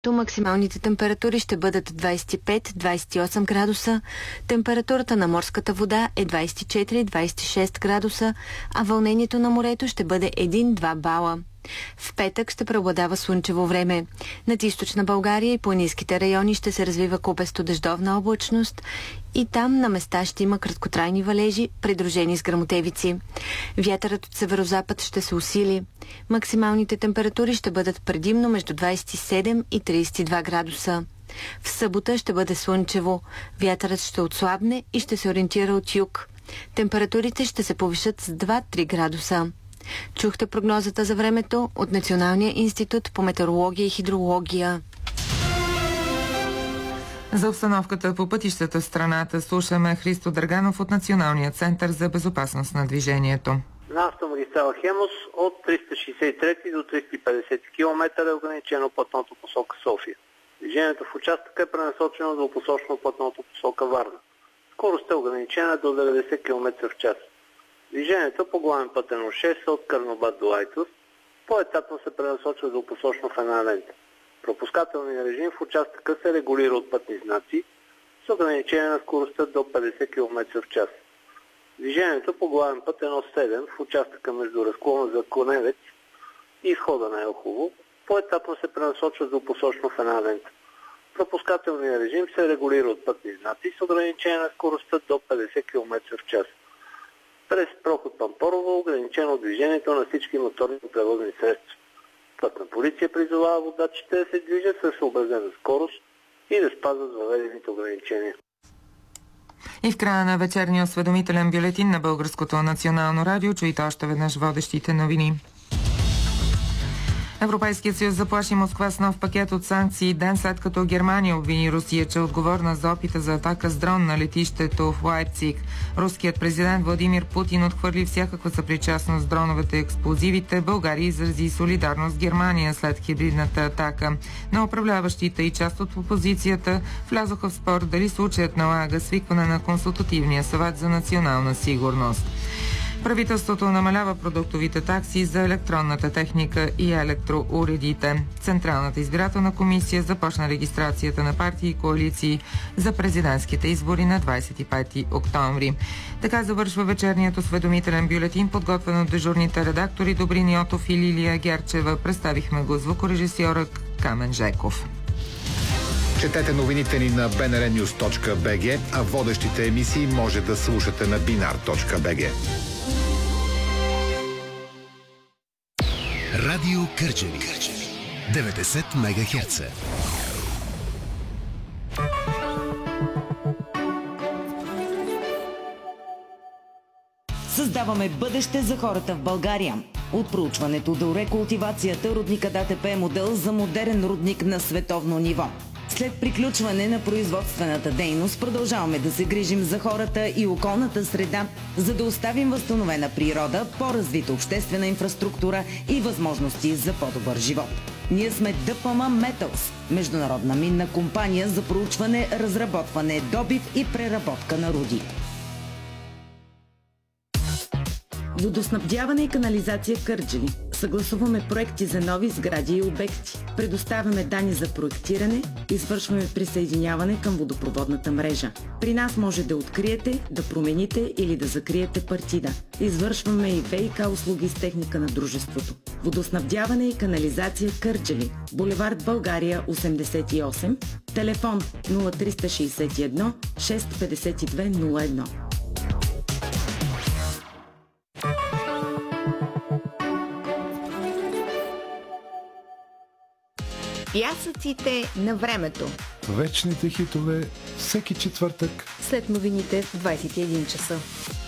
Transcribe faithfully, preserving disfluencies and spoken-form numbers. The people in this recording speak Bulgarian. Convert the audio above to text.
То максималните температури ще бъдат двадесет и пет до двадесет и осем градуса, температурата на морската вода е двадесет и четири до двадесет и шест градуса, а вълнението на морето ще бъде един до два бала. В петък ще преобладава слънчево време. Над източна България и планинските райони ще се развива купесто дъждовна облачност и там на места ще има краткотрайни валежи, придружени с гръмотевици. Вятърът от северозапад ще се усили. Максималните температури ще бъдат предимно между двадесет и седем и тридесет и два градуса. В събота ще бъде слънчево. Вятърът ще отслабне и ще се ориентира от юг. Температурите ще се повишат с два до три градуса. Чухте прогнозата за времето от Националния институт по метеорология и хидрология. За обстановката по пътищата в страната слушаме Христо Драганов от Националния център за безопасност на движението. На автомагистрала Хемус от триста шейсет и трети до триста и петдесет километра е ограничено пътното посока София. Движението в участъка е пренасочено до посочено пътното посока Варна. Скоростта е ограничена до деветдесет километра в час. Движението по главен път едно шест от Карнобат до Айтос по-етапно се пренасочва до посочно в една лента. Пропускателният режим в участъка се регулира от пътни знаци с ограничение на скоростта до петдесет километра в час. Движението по главен път едно седем в участъка между разклона за Коневец и изхода на Елхово по-етапно се пренасочва до посочно в една лента. Пропускателният режим се регулира от пътни знаци с ограничение на скоростта до петдесет километра в час. През проход Пампорово ограничено движението на всички моторни превозни средства. Пътна полиция призовава водачите да се движат със съобразена скорост и да спазват въведените ограничения. И в края на вечерния осведомителен бюлетин на Българското национално радио чуйте още веднъж водещите новини. Европейският съюз заплаши Москва с нов пакет от санкции ден след като Германия обвини Русия, че е отговорна за опита за атака с дрон на летището в Лайпциг. Руският президент Владимир Путин отхвърли всякаква съпричастност с дроновете и експлозивите. България изрази солидарност с Германия след хибридната атака. Но управляващите и част от опозицията влязоха в спор дали случаят налага свикване на Консултативния съвет за национална сигурност. Правителството намалява продуктовите такси за електронната техника и електроуредите. Централната избирателна комисия започна регистрацията на партии и коалиции за президентските избори на двадесет и пети октомври. Така завършва вечерният осведомителен бюлетин, подготвен от дежурните редактори Добрин Йотов и Лилия Герчева. Представихме го звукорежисьора Камен Жеков. Четете новините ни на би ен ар нюз точка би джи, а водещите емисии може да слушате на бинар точка би джи. Радио Кърджали. деветдесет мегахерца. Създаваме бъдеще за хората в България. От проучването до рекултивацията рудникът А Т П е модел за модерен рудник на световно ниво. След приключване на производствената дейност продължаваме да се грижим за хората и околната среда, за да оставим възстановена природа, по-развита обществена инфраструктура и възможности за по-добър живот. Ние сме Д П М Metals, международна минна компания за проучване, разработване, добив и преработка на руди. Водоснабдяване и канализация Кърджали. Съгласуваме проекти за нови сгради и обекти. Предоставяме данни за проектиране, извършваме присъединяване към водопроводната мрежа. При нас може да откриете, да промените или да закриете партида. Извършваме и В И К услуги с техника на дружеството. Водоснабдяване и канализация Кърджали. Булевард България осемдесет и осем. Телефон нула три шест едно шест пет две нула едно. Пясъците на времето. Вечните хитове всеки четвъртък след новините в двадесет и един часа.